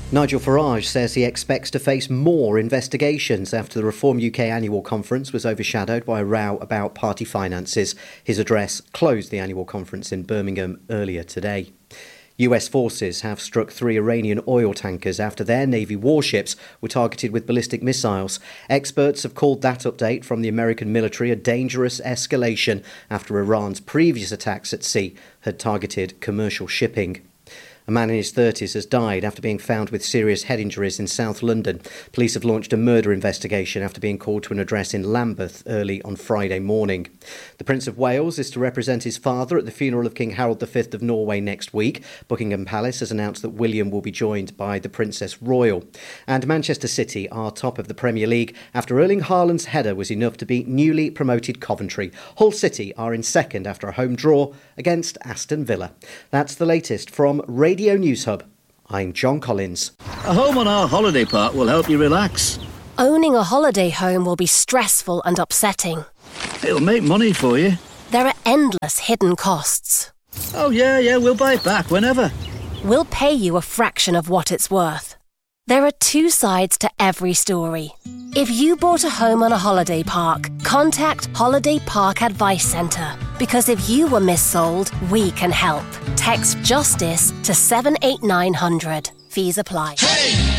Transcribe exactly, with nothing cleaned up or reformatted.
Nigel Farage says he expects to face more investigations after the Reform U K annual conference was overshadowed by a row about party finances. His address closed the annual conference in Birmingham earlier today. U S forces have struck three Iranian oil tankers after their Navy warships were targeted with ballistic missiles. Experts have called that update from the American military a dangerous escalation after Iran's previous attacks at sea had targeted commercial shipping. A man in his thirties has died after being found with serious head injuries in South London. Police have launched a murder investigation after being called to an address in Lambeth early on Friday morning. The Prince of Wales is to represent his father at the funeral of King Harold the Fifth of Norway next week. Buckingham Palace has announced that William will be joined by the Princess Royal. And Manchester City are top of the Premier League after Erling Haaland's header was enough to beat newly promoted Coventry. Hull City are in second after a home draw against Aston Villa. That's the latest from Radio Radio News Hub. I'm John Collins. A home on our holiday park will help you relax. Owning a holiday home will be stressful and upsetting. It'll make money for you. There are endless hidden costs. Oh yeah, yeah, we'll buy it back whenever. We'll pay you a fraction of what it's worth. There are two sides to every story. If you bought a home on a holiday park, contact Holiday Park Advice Centre. Because if you were missold, we can help. Text JUSTICE to seven eight nine hundred. Fees apply. Hey!